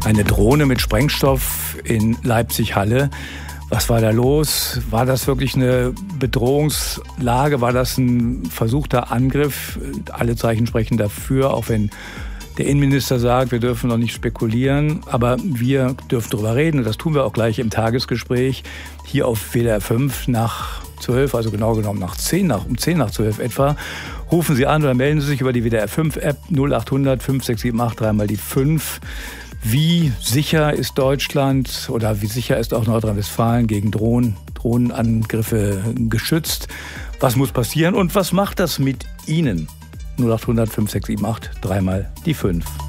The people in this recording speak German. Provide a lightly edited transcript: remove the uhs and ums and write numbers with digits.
Eine Drohne mit Sprengstoff in Leipzig-Halle. Was war da los? War das wirklich eine Bedrohungslage? War das ein versuchter Angriff? Alle Zeichen sprechen dafür, auch wenn der Innenminister sagt, wir dürfen noch nicht spekulieren. Aber wir dürfen darüber reden und das tun wir auch gleich im Tagesgespräch hier auf WDR 5 nach 12, also genau genommen um 10 nach 12 etwa. Rufen Sie an oder melden Sie sich über die WDR 5 App 0800 5678 dreimal die 5. Wie sicher ist Deutschland oder wie sicher ist auch Nordrhein-Westfalen gegen Drohnenangriffe geschützt? Was muss passieren und was macht das mit Ihnen? 0800 5678 dreimal die 5.